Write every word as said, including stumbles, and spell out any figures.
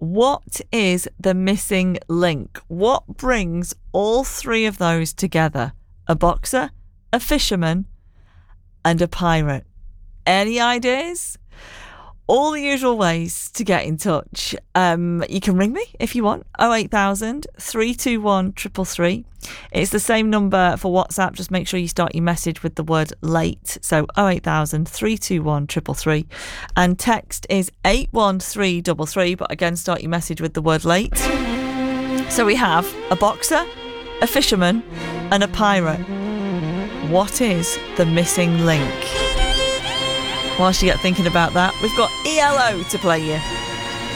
What is the missing link? What brings all three of those together? A boxer, a fisherman, and a pirate. Any ideas? All the usual ways to get in touch. Um, you can ring me if you want. oh eight thousand, three two one, three three three. It's the same number for WhatsApp. Just make sure you start your message with the word late. So oh eight thousand, three two one, three three three. And text is eight one three three three. But again, start your message with the word late. So we have a boxer, a fisherman, and a pirate. What is the missing link? Whilst you get thinking about that, we've got E L O to play you.